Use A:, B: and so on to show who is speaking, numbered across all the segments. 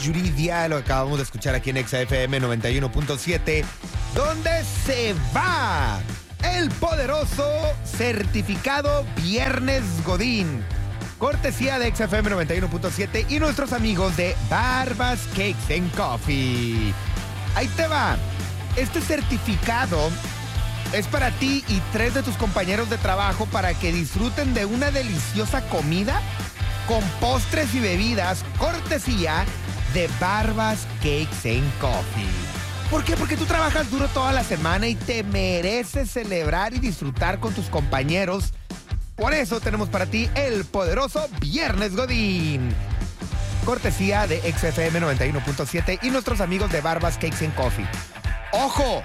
A: Yuridia, lo acabamos de escuchar aquí en Exa FM 91.7, donde se va el poderoso certificado Viernes Godín. Cortesía de Exa FM 91.7 y nuestros amigos de Barbas Cakes and Coffee. Ahí te va. Este certificado es para ti y 3 de tus compañeros de trabajo para que disfruten de una deliciosa comida con postres y bebidas, cortesía de Barbas Cakes and Coffee. ¿Por qué? Porque tú trabajas duro toda la semana y te mereces celebrar y disfrutar con tus compañeros. Por eso tenemos para ti el poderoso Viernes Godín. Cortesía de XFM 91.7 y nuestros amigos de Barbas Cakes and Coffee. ¡Ojo!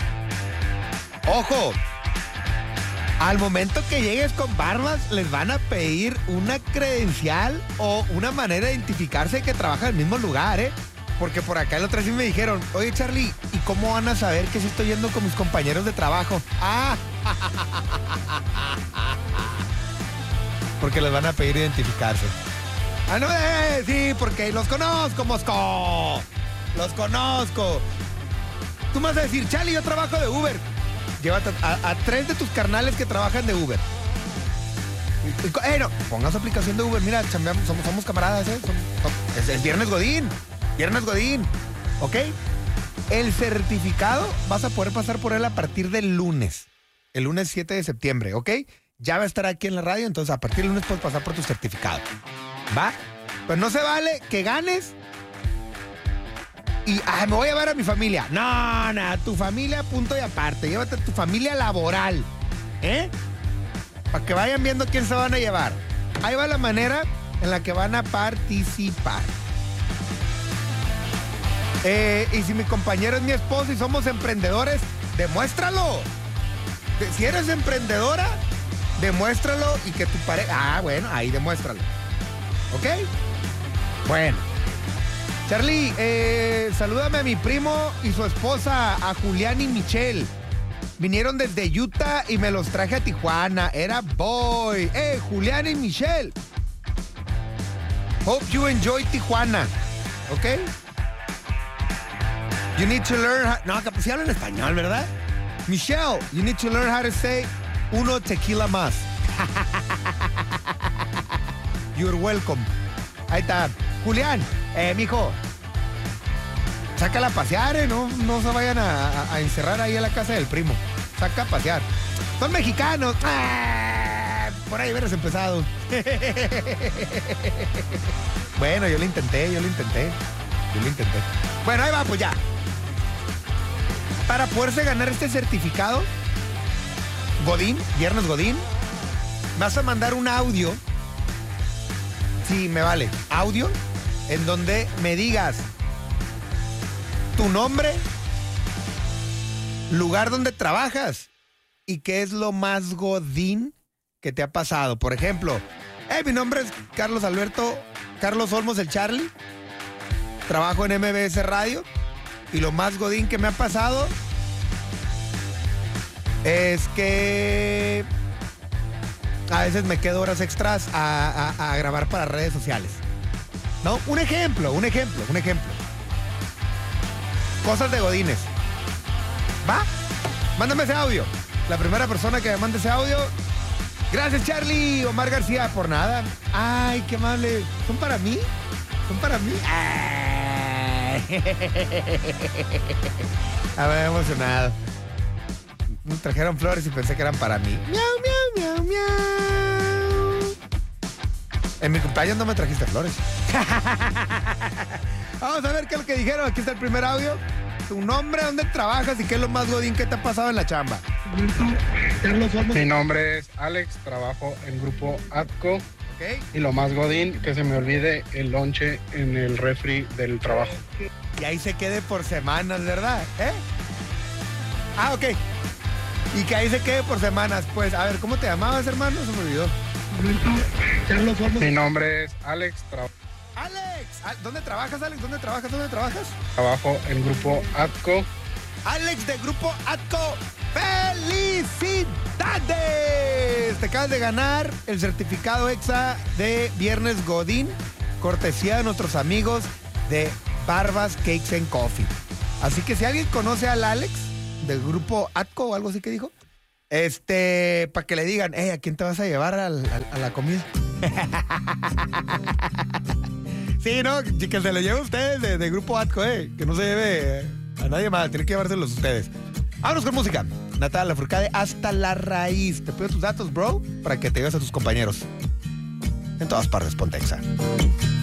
A: ¡Ojo! Al momento que llegues con Barbas, les van a pedir una credencial o una manera de identificarse que trabaja en el mismo lugar, ¿eh? Porque por acá el otro día sí me dijeron, oye, Charlie, ¿y cómo van a saber que sí estoy yendo con mis compañeros de trabajo? ¡Ah! Porque les van a pedir identificarse. ¡Ah, no! Sí, porque los conozco, Mosco. Los conozco. Tú me vas a decir, Charlie, yo trabajo de Uber. Llévate a 3 de tus carnales que trabajan de Uber. No, pongas su aplicación de Uber. Mira, chambeamos, somos camaradas, ¿eh? Es Viernes Godín. Viernes Godín. ¿Ok? El certificado vas a poder pasar por él a partir del lunes. El lunes 7 de septiembre, ¿ok? Ya va a estar aquí en la radio, entonces a partir del lunes puedes pasar por tu certificado. ¿Va? Pues no se vale que ganes y me voy a llevar a mi familia. No, tu familia punto y aparte. Llévate a tu familia laboral, ¿eh? Para que vayan viendo quién se van a llevar. Ahí va la manera en la que van a participar. Y si mi compañero es mi esposo y somos emprendedores, demuéstralo. Si eres emprendedora, demuéstralo y que tu pareja... bueno, ahí demuéstralo. ¿Ok? Bueno. Charlie, salúdame a mi primo y su esposa, a Julián y Michelle. Vinieron desde Utah y me los traje a Tijuana. Era boy. Julián y Michelle. Hope you enjoy Tijuana. ¿Ok? You need to learn how... No, si hablan español, ¿verdad? Michelle, you need to learn how to say uno tequila más. You're welcome. Ahí está. Julián, mijo, sácala a pasear, no se vayan a encerrar ahí en la casa del primo. Saca a pasear. Son mexicanos. Por ahí hubieras empezado. Bueno, yo lo intenté. Bueno, ahí va, pues ya. Para poderse ganar este certificado, Godín, Viernes Godín, vas a mandar un audio. Sí, me vale. Audio en donde me digas tu nombre, lugar donde trabajas y qué es lo más godín que te ha pasado. Por ejemplo, mi nombre es Carlos Olmos el Charlie. Trabajo en MBS Radio y lo más godín que me ha pasado es que a veces me quedo horas extras a grabar para redes sociales. ¿No? Un ejemplo. Cosas de godines. ¿Va? Mándame ese audio. La primera persona que me mande ese audio. Gracias, Charlie. Omar García, por nada. Ay, qué amable. ¿Son para mí? A ver, emocionado. Me trajeron flores y pensé que eran para mí. Miau, miau, miau, miau. En mi cumpleaños no me trajiste flores. Vamos a ver qué es lo que dijeron. Aquí está el primer audio. Tu nombre, dónde trabajas y qué es lo más godín que te ha pasado en la chamba.
B: Mi nombre es Alex, trabajo en Grupo ATCO.
A: Okay.
B: Y lo más godín, que se me olvide el lonche en el refri del trabajo.
A: Y ahí se quede por semanas, ¿verdad? Ok. Y que ahí se quede por semanas. Pues, a ver, ¿cómo te llamabas, hermano? Se me olvidó.
B: Mi nombre es Alex.
A: Alex, ¿dónde trabajas, Alex? ¿Dónde trabajas?
B: Trabajo en Grupo ATCO.
A: Alex de Grupo ATCO, ¡felicidades! Te acabas de ganar el certificado EXA de Viernes Godín, cortesía de nuestros amigos de Barbas Cakes and Coffee. Así que si alguien conoce al Alex del grupo Atco o algo así que dijo, para que le digan, ¿a quién te vas a llevar a la comida? Sí, ¿no? Que se lo lleve ustedes de grupo Atco, que no se lleve a nadie más, tienen que llevárselos ustedes. Vámonos con música. Natalia Lafourcade, Hasta la Raíz. Te pido tus datos, bro, para que te lleves a tus compañeros. En todas partes, Pontexa.